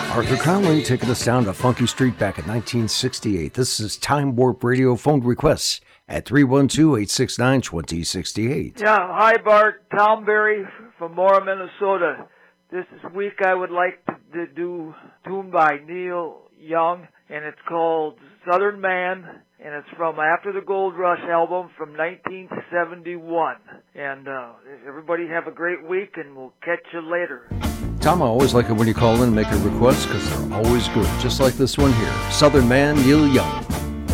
Arthur Conley taking us down to Funky Street back in 1968. This is Time Warp Radio phone requests at 312-869-2068. Yeah, hi Bart, Tom Berry from Mora, Minnesota. This week I would like to do a tune by Neil Young, and it's called Southern Man, and it's from After the Gold Rush album from 1971. And everybody have a great week, and we'll catch you later. Tom, I always like it when you call in and make a request because they're always good, just like this one here. Southern Man, Neil Young.